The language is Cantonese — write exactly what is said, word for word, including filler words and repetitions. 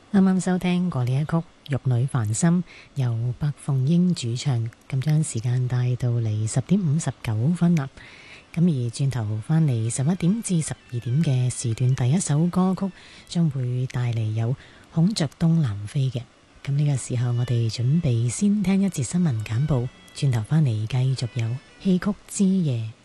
啱啱收聽過呢一曲《玉女凡心》，由白鳳英主唱，咁將時間帶到嚟十點五十九分啦。咁而轉頭翻嚟十一點至十二點嘅時段，第一首歌曲將會帶嚟有孔雀東南飛嘅。咁呢個時候，我哋準備先聽一節新聞簡報，轉頭翻嚟繼續有戲曲之夜。